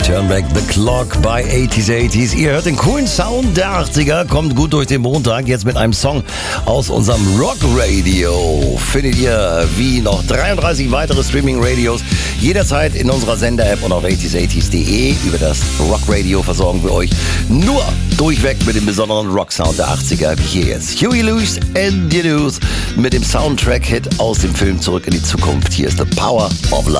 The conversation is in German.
Turn Back the Clock bei 80s. Ihr hört den coolen Sound der 80er, kommt gut durch den Montag, jetzt mit einem Song aus unserem Rock Radio. Findet ihr wie noch 33 weitere Streaming-Radios jederzeit in unserer Sender-App und auf 80s80s.de. Über das Rock Radio versorgen wir euch nur durchweg mit dem besonderen Rock-Sound der 80er, wie hier jetzt Huey Lewis and the News mit dem Soundtrack-Hit aus dem Film Zurück in die Zukunft. Hier ist The Power of Love.